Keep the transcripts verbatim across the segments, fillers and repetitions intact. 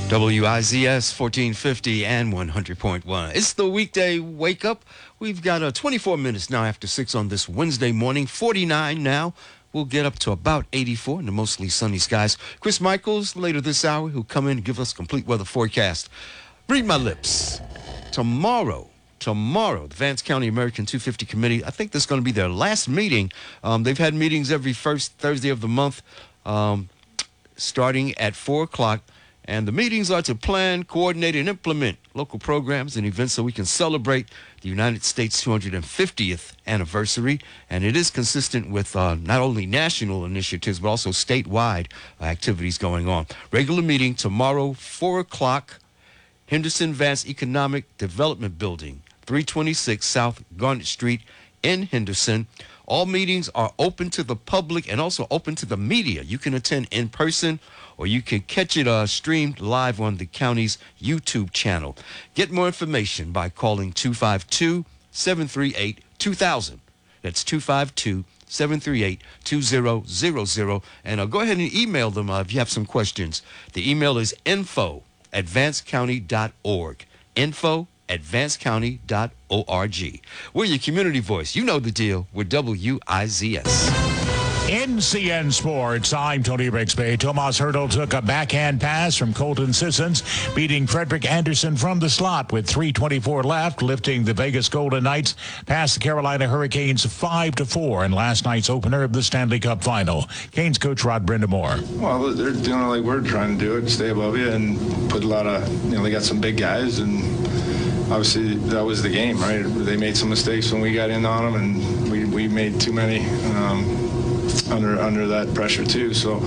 W I Z S fourteen fifty and one hundred point one. It's the weekday wake up. We've got uh, twenty-four minutes now after six on this Wednesday morning. forty-nine now. We'll get up to about eighty-four in the mostly sunny skies. Chris Michaels later this hour who'll come in and give us complete weather forecast. Read my lips. Tomorrow, tomorrow, the Vance County American two fifty Committee, I think this is going to be their last meeting. Um, they've had meetings every first Thursday of the month, um, starting at four o'clock. And the meetings are to plan, coordinate, and implement local programs and events so we can celebrate the United States two hundred fiftieth anniversary. And it is consistent with uh, not only national initiatives, but also statewide uh, activities going on. Regular meeting tomorrow, four o'clock, Henderson Vance Economic Development Building, three twenty-six South Garnet Street in Henderson. All meetings are open to the public and also open to the media. You can attend in person or you can catch it uh, streamed live on the county's YouTube channel. Get more information by calling two five two, seven three eight, two thousand. That's two five two, seven three eight, two thousand. And uh, go ahead and email them uh, if you have some questions. The email is info at vance county dot org. Info at vance county dot org. We're your community voice. You know the deal. We're W I Z S. N C N Sports, I'm Tony Rixby. Tomas Hurdle took a backhand pass from Colton Sissons, beating Frederick Anderson from the slot with three twenty-four left, lifting the Vegas Golden Knights past the Carolina Hurricanes five to four in last night's opener of the Stanley Cup Final. Canes coach Rod Brindamore. Well, they're doing it like we're trying to do it, stay above you and put a lot of, you know, they got some big guys, and obviously that was the game, right? They made some mistakes when we got in on them, and we, we made too many um, under under that pressure too, so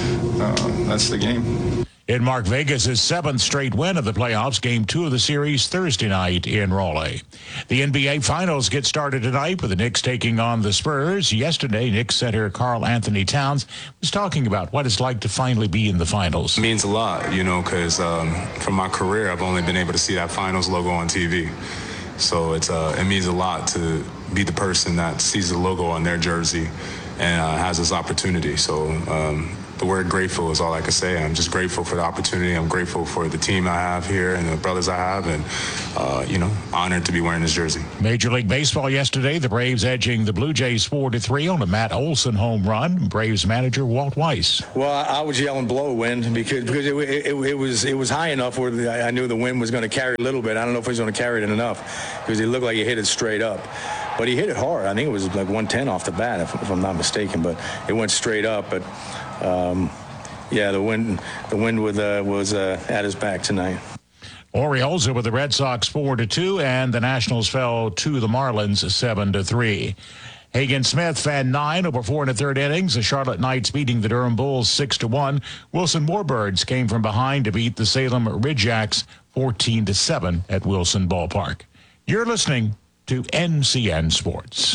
uh, that's the game. In Mark Vegas' seventh straight win of the playoffs, game two of the series Thursday night in Raleigh. The N B A Finals get started tonight with the Knicks taking on the Spurs. Yesterday, Knicks center Karl Anthony Towns was talking about what it's like to finally be in the finals. It means a lot, you know, because um, from my career, I've only been able to see that finals logo on T V. So it's uh, it means a lot to be the person that sees the logo on their jersey and uh, has this opportunity. So um, the word grateful is all I can say. I'm just grateful for the opportunity. I'm grateful for the team I have here and the brothers I have, and, uh, you know, honored to be wearing this jersey. Major League Baseball yesterday, the Braves edging the Blue Jays four to three on a Matt Olson home run. Braves manager Walt Weiss. Well, I was yelling blow wind because, because it, it, it, was, it was high enough where the, I knew the wind was going to carry a little bit. I don't know if he was going to carry it enough because it looked like he hit it straight up. But he hit it hard. I think it was like one ten off the bat, if, if I'm not mistaken. But it went straight up. But um, yeah, the wind, the wind with, uh, was uh, at his back tonight. Orioles over the Red Sox four to two, and the Nationals fell to the Marlins seven to three. Hagen Smith fan nine over four in the third innings. The Charlotte Knights beating the Durham Bulls six to one. Wilson Warbirds came from behind to beat the Salem Ridgejacks fourteen to seven at Wilson Ballpark. You're listening to N C N Sports.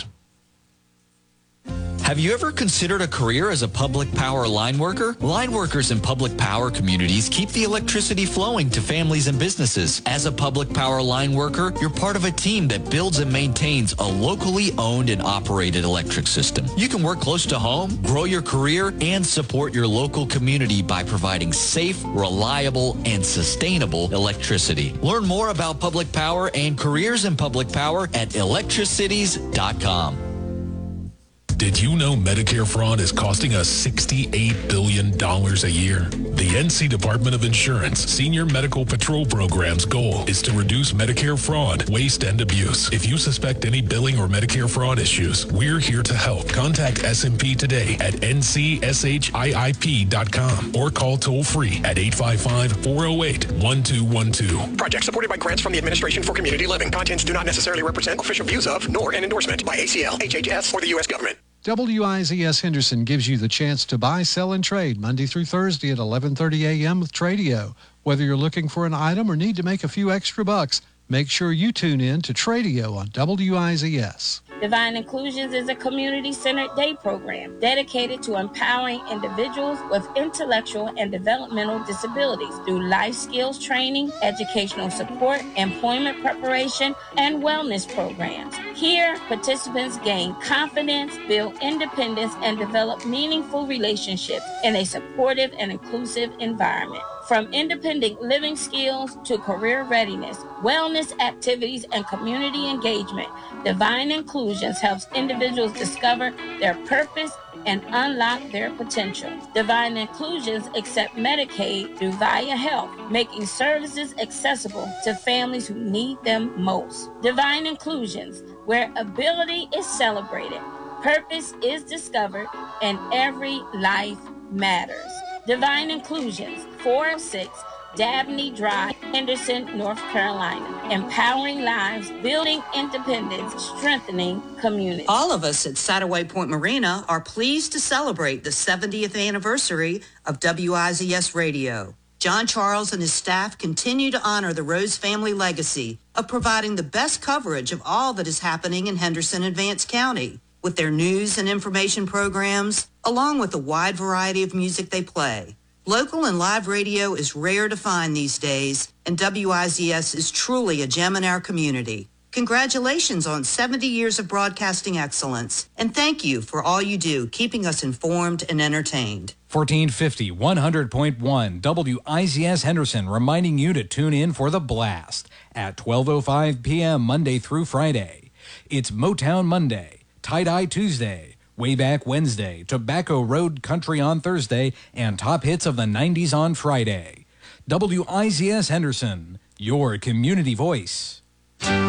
Have you ever considered a career as a public power line worker? Line workers in public power communities keep the electricity flowing to families and businesses. As a public power line worker, you're part of a team that builds and maintains a locally owned and operated electric system. You can work close to home, grow your career, and support your local community by providing safe, reliable, and sustainable electricity. Learn more about public power and careers in public power at electricities dot com. Did you know Medicare fraud is costing us sixty-eight billion dollars a year? The N C Department of Insurance Senior Medical Patrol Program's goal is to reduce Medicare fraud, waste, and abuse. If you suspect any billing or Medicare fraud issues, we're here to help. Contact S M P today at N C S H I I P dot com or call toll-free at eight five five, four oh eight, one two one two. Project supported by grants from the Administration for Community Living. Contents do not necessarily represent official views of, nor an endorsement by A C L, H H S, or the U S government. W I Z S Henderson gives you the chance to buy, sell, and trade Monday through Thursday at eleven thirty a.m. with Tradio. Whether you're looking for an item or need to make a few extra bucks, make sure you tune in to Tradio on W I Z S. Divine Inclusions is a community-centered day program dedicated to empowering individuals with intellectual and developmental disabilities through life skills training, educational support, employment preparation, and wellness programs. Here, participants gain confidence, build independence, and develop meaningful relationships in a supportive and inclusive environment. From independent living skills to career readiness, wellness activities, and community engagement, Divine Inclusions helps individuals discover their purpose and unlock their potential. Divine Inclusions accept Medicaid through Via Health, making services accessible to families who need them most. Divine Inclusions, where ability is celebrated, purpose is discovered, and every life matters. Divine Inclusions, four oh six Dabney Drive, Henderson, North Carolina. Empowering lives, building independence, strengthening community. All of us at Saddleway Point Marina are pleased to celebrate the seventieth anniversary of W I Z S Radio. John Charles and his staff continue to honor the Rose family legacy of providing the best coverage of all that is happening in Henderson and Vance County with their news and information programs, along with the wide variety of music they play. Local and live radio is rare to find these days, and W I Z S is truly a gem in our community. Congratulations on seventy years of broadcasting excellence, and thank you for all you do, keeping us informed and entertained. fourteen fifty, one hundred point one W I Z S Henderson reminding you to tune in for The Blast at twelve oh five p.m. Monday through Friday. It's Motown Monday, Tie-Dye Tuesday, Way Back Wednesday, Tobacco Road Country on Thursday, and Top Hits of the nineties on Friday. W I Z S Henderson, your community voice.